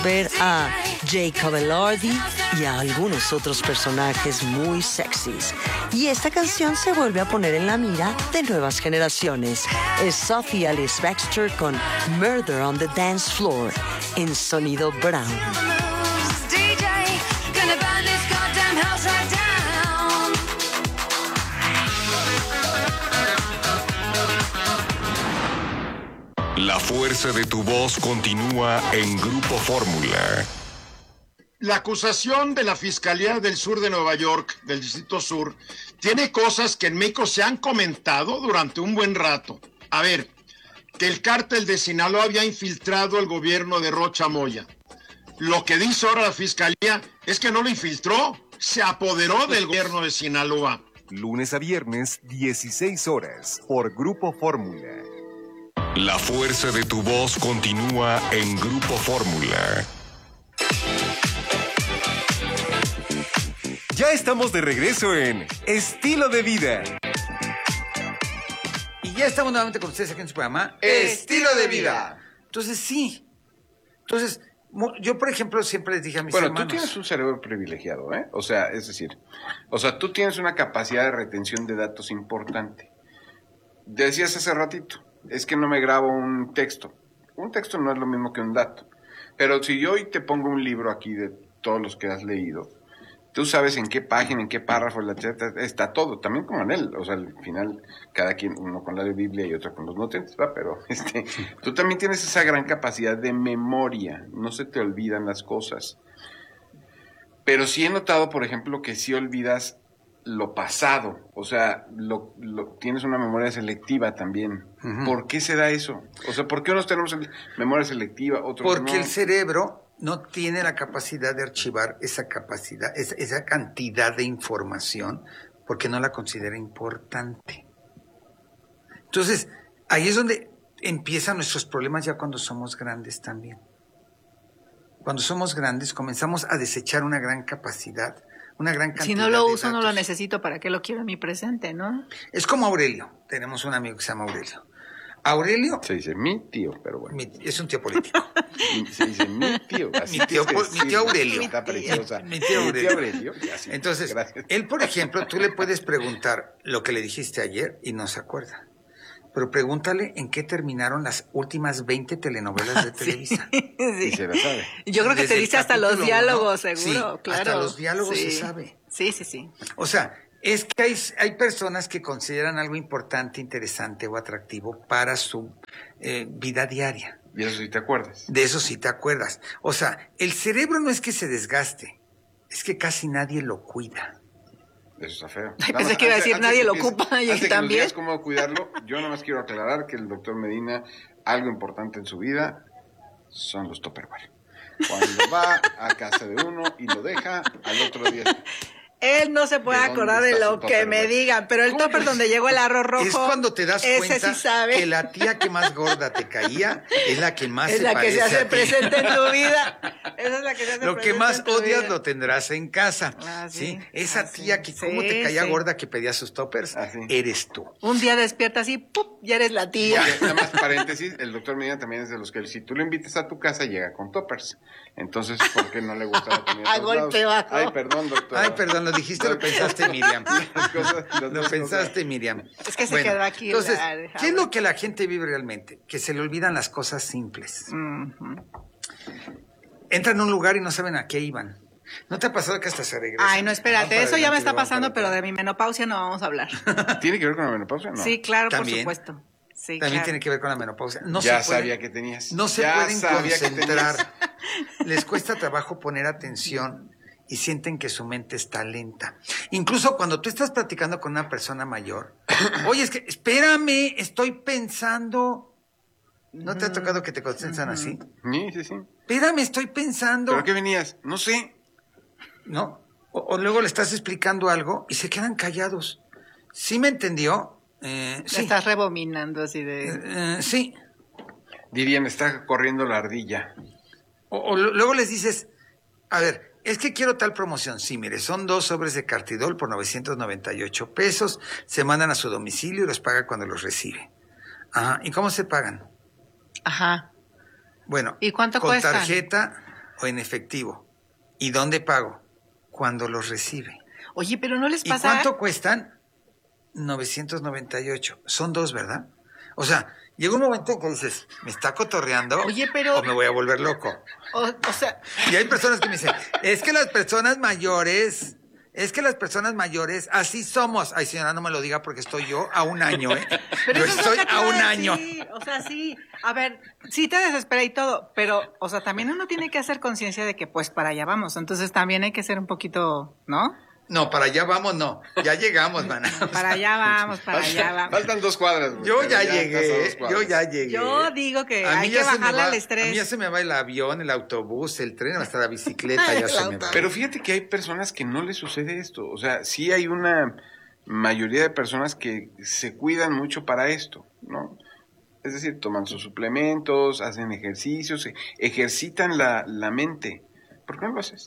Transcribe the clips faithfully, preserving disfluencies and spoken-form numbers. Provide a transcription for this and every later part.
ver a Jacob Elordi y a algunos otros personajes muy sexys. Y esta canción se vuelve a poner en la mira de nuevas generaciones. Es Sophie Alice Baxter con Murder on the Dance Floor en Sonido Brown. La fuerza de tu voz continúa en Grupo Fórmula. La acusación de la Fiscalía del Sur de Nueva York, del Distrito Sur, tiene cosas que en México se han comentado durante un buen rato. A ver, que el cártel de Sinaloa había infiltrado el gobierno de Rocha Moya. Lo que dice ahora la Fiscalía es que no lo infiltró, se apoderó del gobierno de Sinaloa. Lunes a viernes, dieciséis horas, por Grupo Fórmula. La fuerza de tu voz continúa en Grupo Fórmula. Ya estamos de regreso en Estilo de Vida. Y ya estamos nuevamente con ustedes aquí en su programa Estilo de Vida. Entonces, sí. Entonces, yo, por ejemplo, siempre les dije a mis bueno, hermanos... Bueno, tú tienes un cerebro privilegiado, ¿eh? O sea, es decir, o sea, tú tienes una capacidad de retención de datos importante. Decías hace ratito, es que no me grabo un texto. Un texto no es lo mismo que un dato. Pero si yo hoy te pongo un libro aquí de todos los que has leído, tú sabes en qué página, en qué párrafo, la etcétera, está todo, también como en él. O sea, al final, cada quien, uno con la Biblia y otro con los nutrientes, ¿va? Pero este, tú también tienes esa gran capacidad de memoria. No se te olvidan las cosas. Pero sí he notado, por ejemplo, que sí olvidas lo pasado, o sea, lo, lo, tienes una memoria selectiva también. Uh-huh. ¿Por qué se da eso? O sea, ¿por qué unos tenemos memoria selectiva, otros Porque no? el cerebro no tiene la capacidad de archivar esa capacidad, esa, esa cantidad de información, porque no la considera importante. Entonces, ahí es donde empiezan nuestros problemas ya cuando somos grandes también. Cuando somos grandes comenzamos a desechar una gran capacidad, una gran cantidad. Si no lo de uso, datos. no lo necesito, ¿para qué lo quiero en mi presente, no? Es como Aurelio. Tenemos un amigo que se llama Aurelio. Aurelio... Se dice mi tío, pero bueno. Mi, es un tío político. Se dice mi tío. Así mi, tío que mi tío Aurelio. Está preciosa. Mi tío Aurelio. Mi tío Aurelio. Así, entonces, gracias. Él, por ejemplo, tú le puedes preguntar lo que le dijiste ayer y no se acuerda. Pero pregúntale en qué terminaron las últimas veinte telenovelas de Televisa. Sí, sí. Y se lo sabe. Yo creo que Desde te dice hasta los diálogos, uno, seguro, sí, claro. Hasta los diálogos sí. se sabe. Sí, sí, sí. O sea, es que hay, hay personas que consideran algo importante, interesante o atractivo para su eh, vida diaria. Y eso sí te acuerdas. De eso sí te acuerdas. O sea, el cerebro no es que se desgaste, es que casi nadie lo cuida. Eso está feo. Ay, pensé que iba a decir, nadie lo ocupa, y antes también. Que nos digas cómo cuidarlo, yo nada más quiero aclarar que el doctor Medina, algo importante en su vida, son los Tupperware. Cuando va a casa de uno y lo deja, al otro día... Él no se puede acordar de lo que me digan, pero el topper donde llegó el arroz rojo, es cuando te das ese cuenta sí sabe. Que la tía que más gorda te caía es la que más es se la parece que se hace a ti. presente en tu vida. Esa es la que se hace Lo que presente más en tu odias vida. lo tendrás en casa. Ah, sí. ¿sí? Esa Ah, tía sí. que cómo Sí, te caía sí. gorda que pedía sus toppers, Ah, sí. eres tú. Un día despierta así, ¡pup! Ya eres la tía. Porque, nada más paréntesis, el doctor Medina también es de los que si tú lo invitas a tu casa llega con toppers. Entonces, ¿por qué no le gusta la comida? A golpe bajo. Ay, perdón, doctor. Ay, perdón, lo dijiste, lo pensaste, Miriam. Las cosas, las Lo dos pensaste, cosas. Miriam. Es que se Bueno, quedó aquí. Entonces, la- ¿qué es lo que la gente vive realmente? Que se le olvidan las cosas simples. Ujú. Entran a un lugar y no saben a qué iban. ¿No te ha pasado que hasta se regresan? Ay, no, espérate, Van para eso ya me adelante, está van para pasando, pero atrás. de mi menopausia no vamos a hablar. ¿Tiene que ver con la menopausia o no? Sí, claro, También. por supuesto. Sí, También claro. tiene que ver con la menopausia. No ya se pueden- sabía que tenías. No se Ya pueden sabía que concentrar. tenías. Les cuesta trabajo poner atención y sienten que su mente está lenta. Incluso cuando tú estás platicando con una persona mayor, oye, es que, espérame, estoy pensando. ¿No te ha tocado que te contestan así? Sí, sí, sí. Espérame, estoy pensando. ¿Pero qué venías? No sé. ¿No? O, o luego le estás explicando algo y se quedan callados. ¿Sí me entendió? Eh, sí. Estás rebominando así de... Eh, eh, sí. Dirían, está corriendo la ardilla. O, o lo- luego les dices, a ver, es que quiero tal promoción. Sí, mire, son dos sobres de Cartidol por novecientos noventa y ocho pesos. Se mandan a su domicilio y los paga cuando los recibe. Ajá. ¿Y cómo se pagan? Ajá. Bueno, ¿Y cuánto con cuestan? tarjeta o en efectivo. ¿Y dónde pago? Cuando los recibe. Oye, pero no les ¿Y pasa... cuánto cuestan? novecientos noventa y ocho. Son dos, ¿verdad? O sea, llega un momento en que dices, ¿me está cotorreando? Oye, pero... ¿O me voy a volver loco? O, o sea... Y hay personas que me dicen, es que las personas mayores... Es que las personas mayores, así somos. Ay, señora, no me lo diga porque estoy yo a un año, ¿eh? Pero yo eso estoy es lo que te a iba un a año. decir. O sea, sí. A ver, sí te desespera y todo, pero, o sea, también uno tiene que hacer conciencia de que, pues, para allá vamos. Entonces, también hay que ser un poquito, ¿no? No, para allá vamos, no. Ya llegamos, man. Para allá vamos, para allá vamos. Faltan dos cuadras. Yo pero ya estás a llegué, dos cuadras. yo ya llegué. Yo digo que A mí hay ya que se me bajarle va- al estrés. A mí ya se me va el avión, el autobús, el tren, hasta la bicicleta, ya se me va. Pero fíjate que hay personas que no les sucede esto. O sea, sí hay una mayoría de personas que se cuidan mucho para esto, ¿no? Es decir, toman sus suplementos, hacen ejercicios, e- ejercitan la, la mente. ¿Por qué no lo haces?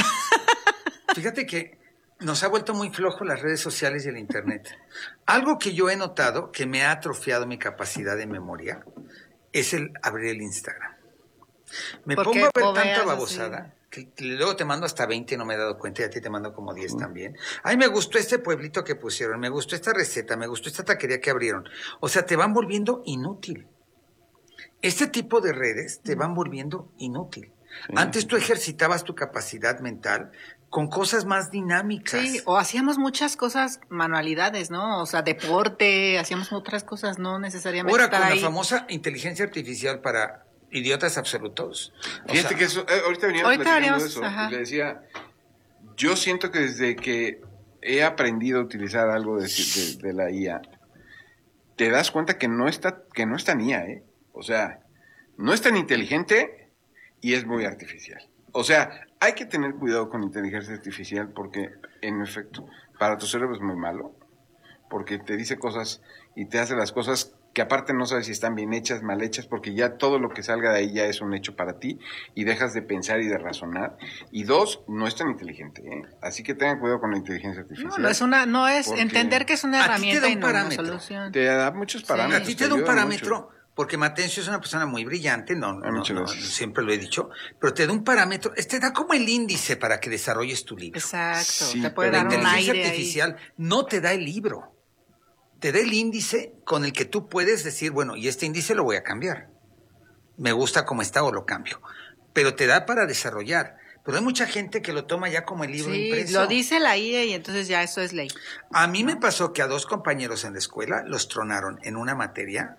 Fíjate que nos ha vuelto muy flojo las redes sociales y el internet. Algo que yo he notado que me ha atrofiado mi capacidad de memoria es el abrir el Instagram. Me ¿Por pongo qué a ver bobeas tanta así? babosada que, que luego te mando hasta veinte y no me he dado cuenta y a ti te mando como diez también. Ay, me gustó este pueblito que pusieron, me gustó esta receta, me gustó esta taquería que abrieron. O sea, te van volviendo inútil. Este tipo de redes te van volviendo inútil. Antes tú ejercitabas tu capacidad mental con cosas más dinámicas. Sí, o hacíamos muchas cosas, manualidades, ¿no? O sea, deporte, hacíamos otras cosas, no necesariamente Ahora estar con ahí. la famosa inteligencia artificial para idiotas absolutos. O Fíjate sea, que eso, eh, ahorita veníamos ahorita platicando de veníamos, eso, ajá. y le decía, yo siento que desde que he aprendido a utilizar algo de, de, de la I A, te das cuenta que no está, que no es tan I A, ¿eh? O sea, no es tan inteligente y es muy artificial. O sea, hay que tener cuidado con inteligencia artificial porque, en efecto, para tu cerebro es muy malo, porque te dice cosas y te hace las cosas que aparte no sabes si están bien hechas, mal hechas, porque ya todo lo que salga de ahí ya es un hecho para ti y dejas de pensar y de razonar. Y dos, no es tan inteligente, ¿eh? Así que tengan cuidado con la inteligencia artificial. No, no es una, no es Porque entender que es una a ti te herramienta da un y no una parámetro. solución. Te da muchos parámetros. a ti te da un ayuda parámetro, mucho. porque Matencio es una persona muy brillante, no, no, Ay, no, muchas no, gracias. siempre lo he dicho, pero te da un parámetro, te da como el índice para que desarrolles tu libro. Exacto, Sí, te puede pero La dar un inteligencia aire ahí. artificial no te da el libro, te da el índice con el que tú puedes decir, bueno, y este índice lo voy a cambiar. Me gusta como está o lo cambio. Pero te da para desarrollar. Pero hay mucha gente que lo toma ya como el libro Sí, impreso. lo dice la I A y entonces ya eso es ley. A mí me pasó que a dos compañeros en la escuela los tronaron en una materia.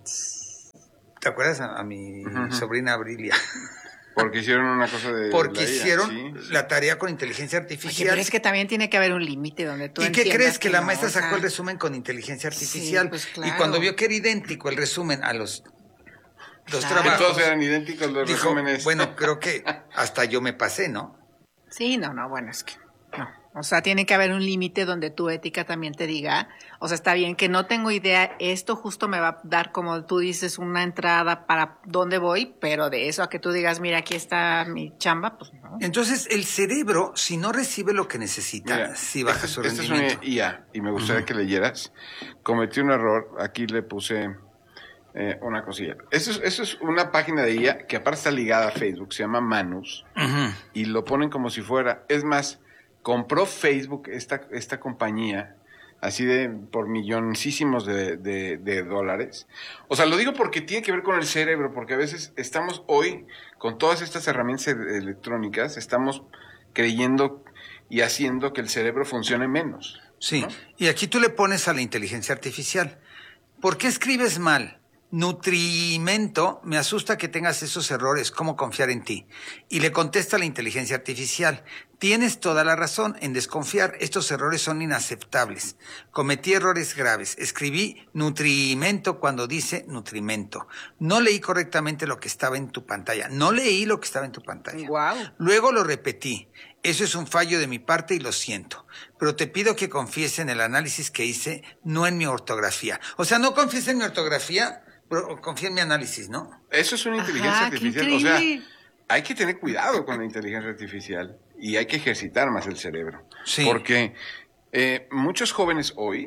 ¿Te acuerdas a, a mi Ujú. sobrina Abrilia? Porque hicieron una cosa de Porque la I A, hicieron sí, sí. la tarea con inteligencia Oye, artificial. pero es que también tiene que haber un límite donde tú ¿Y qué entiendas crees? Que la no, maestra o sea, sacó el resumen con inteligencia artificial. pues, Y claro. cuando vio que era idéntico el resumen a los dos Claro. Que trabajos, todos eran idénticos los dijo, resúmenes. bueno, creo que hasta yo me pasé, ¿no? Sí, no, no, bueno, es que no. O sea, tiene que haber un límite donde tu ética también te diga, o sea, está bien que no tengo idea, esto justo me va a dar, como tú dices, una entrada para dónde voy, pero de eso a que tú digas, mira, aquí está mi chamba, pues no. Entonces, el cerebro, si no recibe lo que necesita, Mira, sí baja esta, su esta es rendimiento. una I A y me gustaría que leyeras. Cometí un error, aquí le puse eh, una cosilla. Eso es, eso es una página de I A que aparte está ligada a Facebook, se llama Manus, Ujú. y lo ponen como si fuera, es más, compró Facebook esta, esta compañía, así de por milloncísimos de, de, de dólares. O sea, lo digo porque tiene que ver con el cerebro, porque a veces estamos hoy, con todas estas herramientas e- electrónicas, estamos creyendo y haciendo que el cerebro funcione menos. Sí, ¿no? y aquí tú le pones a la inteligencia artificial. ¿Por qué escribes mal? Nutrimento, me asusta que tengas esos errores, ¿cómo confiar en ti? Y le contesta la inteligencia artificial, tienes toda la razón en desconfiar, estos errores son inaceptables. Cometí errores graves, escribí nutrimento cuando dice nutrimento. No leí correctamente lo que estaba en tu pantalla, no leí lo que estaba en tu pantalla. Guau. Luego lo repetí. Eso es un fallo de mi parte y lo siento. Pero te pido que confíes en el análisis que hice, no en mi ortografía. O sea, no confíes en mi ortografía, pero confía en mi análisis, ¿no? Eso es una Ajá, inteligencia qué artificial. O sea, increíble. hay que tener cuidado con la inteligencia artificial y hay que ejercitar más el cerebro. Sí. Porque eh, muchos jóvenes hoy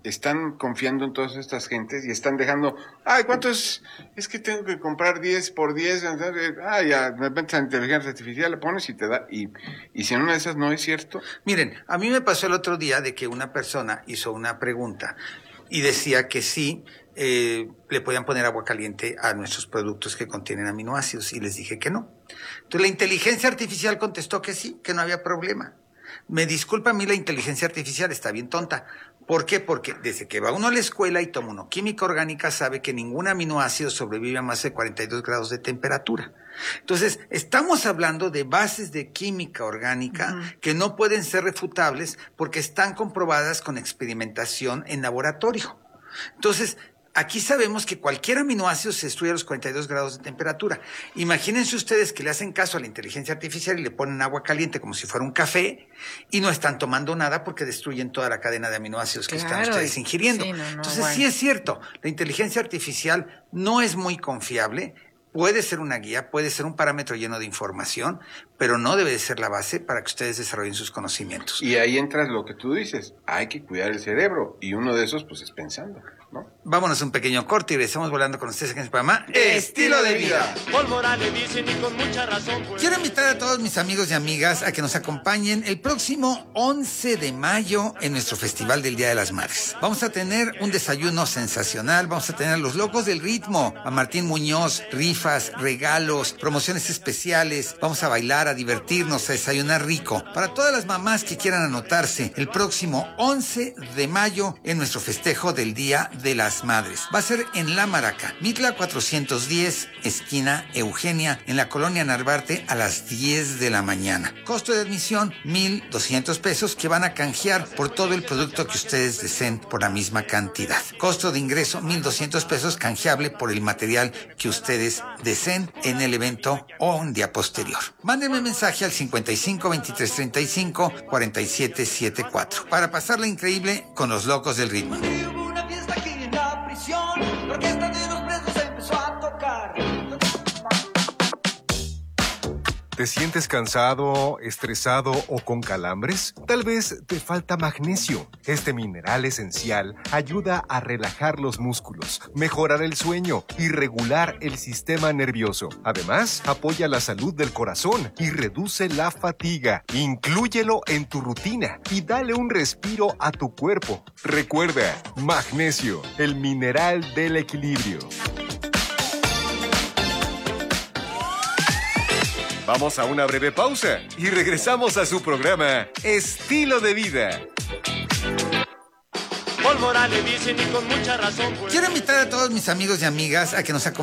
están confiando en todas estas gentes y están dejando, ay, ¿cuánto es? Es que tengo que comprar diez por diez, ah, ya, me metes a inteligencia artificial, le pones y te da, y, y si en una de esas no es cierto. Miren, a mí me pasó el otro día de que una persona hizo una pregunta y decía que sí, eh, le podían poner agua caliente a nuestros productos que contienen aminoácidos, y les dije que no. Entonces la inteligencia artificial contestó que sí, que no había problema. Me disculpa a mí, la inteligencia artificial está bien tonta. ¿Por qué? Porque desde que va uno a la escuela y toma uno química orgánica sabe que ningún aminoácido sobrevive a más de cuarenta y dos grados de temperatura. Entonces, estamos hablando de bases de química orgánica uh-huh. que no pueden ser refutables porque están comprobadas con experimentación en laboratorio. Entonces, aquí sabemos que cualquier aminoácido se destruye a los cuarenta y dos grados de temperatura. Imagínense ustedes que le hacen caso a la inteligencia artificial y le ponen agua caliente como si fuera un café y no están tomando nada porque destruyen toda la cadena de aminoácidos que claro, están ustedes ingiriendo. Sí, no, no, Entonces bueno. sí es cierto, la inteligencia artificial no es muy confiable. Puede ser una guía, puede ser un parámetro lleno de información, pero no debe de ser la base para que ustedes desarrollen sus conocimientos. Y ahí entra lo que tú dices, hay que cuidar el cerebro, y uno de esos pues es pensando, ¿no? Vámonos a un pequeño corte y regresamos volando con ustedes en el programa Estilo de Vida. Quiero invitar a todos mis amigos y amigas a que nos acompañen el próximo once de mayo en nuestro Festival del Día de las Madres. Vamos a tener un desayuno sensacional, vamos a tener a los locos del ritmo, a Martín Muñoz, rifas, regalos, promociones especiales, vamos a bailar, a divertirnos, a desayunar rico. Para todas las mamás que quieran anotarse, el próximo once de mayo en nuestro festejo del Día de las Madres. Va a ser en La Maraca, Mitla cuatrocientos diez, esquina Eugenia, en la colonia Narvarte, a las diez de la mañana. Costo de admisión, mil doscientos pesos, que van a canjear por todo el producto que ustedes deseen por la misma cantidad. Costo de ingreso, mil doscientos pesos, canjeable por el material que ustedes deseen en el evento o un día posterior. Mándenme mensaje al cincuenta y cinco, veintitrés, treinta y cinco, cuarenta y siete setenta y cuatro para pasarla increíble con los locos del ritmo. La orquesta de los presos empezó a tocar. ¿Te sientes cansado, estresado o con calambres? Tal vez te falta magnesio. Este mineral esencial ayuda a relajar los músculos, mejorar el sueño y regular el sistema nervioso. Además, apoya la salud del corazón y reduce la fatiga. Inclúyelo en tu rutina y dale un respiro a tu cuerpo. Recuerda, magnesio, el mineral del equilibrio. Vamos a una breve pausa y regresamos a su programa Estilo de Vida. Pólvora le dicen y con mucha razón. Pues. Quiero invitar a todos mis amigos y amigas a que nos acompañen